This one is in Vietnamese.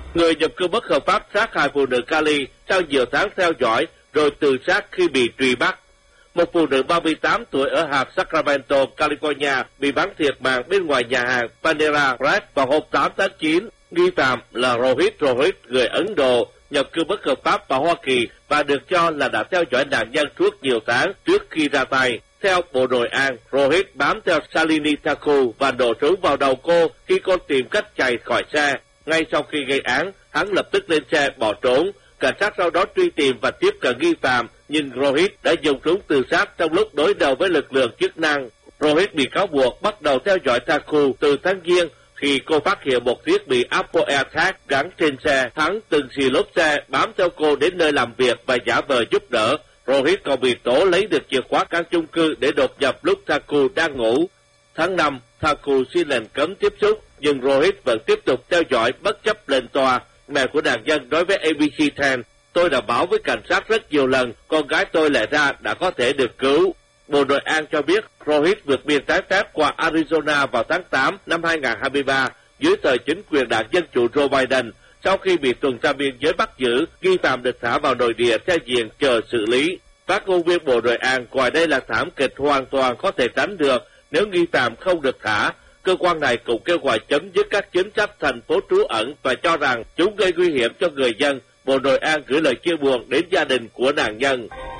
Người nhập cư bất hợp pháp sát hại phụ nữ Cali sau nhiều tháng theo dõi rồi tự sát khi bị truy bắt. Một phụ nữ 38 tuổi ở hạt Sacramento, California bị bắn thiệt mạng bên ngoài nhà hàng Panera Bread vào hôm 8 tháng 9. Nghi phạm là Rohit, người Ấn Độ, nhập cư bất hợp pháp vào Hoa Kỳ và được cho là đã theo dõi nạn nhân suốt nhiều tháng trước khi ra tay. Theo bộ đội an, Rohit bám theo Shalini Thakur và nổ súng vào đầu cô khi cô tìm cách chạy khỏi xe. Ngay sau khi gây án, hắn lập tức lên xe bỏ trốn. Cảnh sát sau đó truy tìm và tiếp cận nghi phạm, nhưng Rohit đã dùng súng tự sát trong lúc đối đầu với lực lượng chức năng. Rohit bị cáo buộc bắt đầu theo dõi Thakur từ tháng Giêng khi cô phát hiện một thiết bị Apple AirTag gắn trên xe. Hắn từng xì lốp xe bám theo cô đến nơi làm việc và giả vờ giúp đỡ. Rohit còn bị tố lấy được chìa khóa căn chung cư để đột nhập lúc Thakur đang ngủ. Tháng 5, Thakur xin lệnh cấm tiếp xúc, nhưng Rohit vẫn tiếp tục theo dõi bất chấp lệnh tòa. Mẹ của nạn nhân nói với ABC 10, tôi đã báo với cảnh sát rất nhiều lần, con gái tôi lẽ ra đã có thể được cứu. Bộ đội an cho biết Rohit vượt biên trái phép qua Arizona vào tháng 8 năm 2023 dưới thời chính quyền đảng Dân Chủ Joe Biden. Sau khi bị tuần tra biên giới bắt giữ, nghi phạm được thả vào nội địa theo diện chờ xử lý. Phát ngôn viên bộ đội an coi đây là thảm kịch hoàn toàn có thể tránh được nếu nghi phạm không được thả. Cơ quan này cũng kêu gọi chấm dứt các chính sách thành phố trú ẩn và cho rằng chúng gây nguy hiểm cho người dân. Bộ đội an gửi lời chia buồn đến gia đình của nạn nhân.